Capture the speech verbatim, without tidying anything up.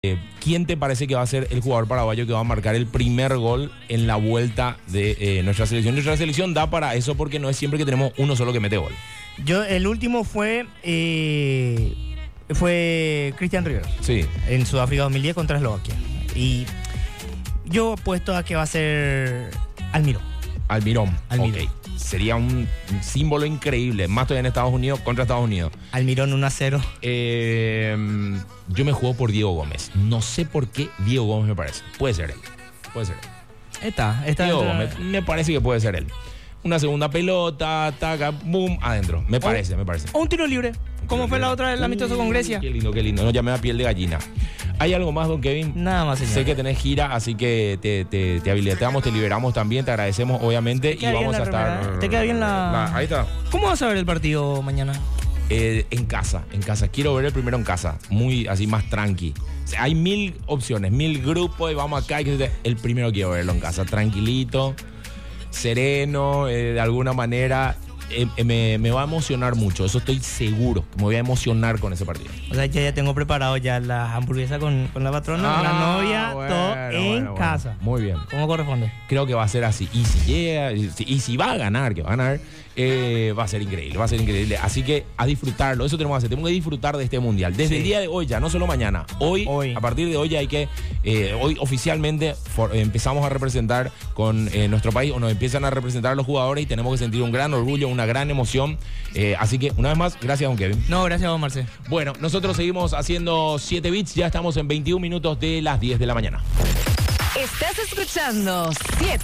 Eh, ¿Quién te parece que va a ser el jugador paraguayo que va a marcar el primer gol en la vuelta de eh, nuestra selección? Nuestra selección da para eso porque no es siempre que tenemos uno solo que mete gol. Yo, el último fue eh, fue Cristian Rivera. Sí. En Sudáfrica dos mil diez contra Eslovaquia. Y yo apuesto a que va a ser Almirón. Almirón. Almirón. Ok. Sería un, un símbolo increíble. Más todavía en Estados Unidos contra Estados Unidos. Almirón uno a cero. Eh, yo me juego por Diego Gómez. No sé por qué Diego Gómez me parece. Puede ser él. Puede ser él. Está, está. Diego dentro- Gómez. Me parece que puede ser él. Una segunda pelota, taca, boom, adentro. Me parece, me parece. O un tiro libre. Como fue la otra, el amistoso con Grecia. Qué lindo, qué lindo. No llamé a piel de gallina. ¿Hay algo más, don Kevin? Nada más, señor. Sé que tenés gira, así que te, te, te habilitamos, te liberamos también, te agradecemos, obviamente, y queda bien vamos la a estar. remera, ¿eh? Te queda bien la- Ahí está. ¿Cómo vas a ver el partido mañana? Eh, en casa, en casa. Quiero ver el primero en casa. Muy así, más tranqui. O sea, hay mil opciones, mil grupos, y vamos acá. Y el primero quiero verlo en casa, tranquilito, sereno, eh, de alguna manera. Eh, eh, me, me va a emocionar mucho, eso estoy seguro, que me voy a emocionar con ese partido. O sea, ya, ya tengo preparado ya la hamburguesa con, con la patrona, con la novia, bueno, todo en bueno, casa. bueno. Muy bien. ¿Cómo corresponde? Creo que va a ser así. Y si llega, y si, y si va a ganar, que va a ganar, eh, va a ser increíble, va a ser increíble. Así que a disfrutarlo, eso tenemos que hacer. Tenemos que disfrutar de este mundial. Desde Sí. el día de hoy, ya no solo mañana. Hoy, Hoy. a partir de hoy ya hay que, eh, hoy oficialmente for, eh, empezamos a representar con eh, nuestro país, o nos empiezan a representar los jugadores y tenemos que sentir un gran orgullo, una gran emoción. Eh, así que, una vez más, gracias, don Kevin. No, gracias a vos, Marce. Bueno, nosotros seguimos haciendo siete bits, ya estamos en veintiún minutos de las diez de la mañana. Estás escuchando siete.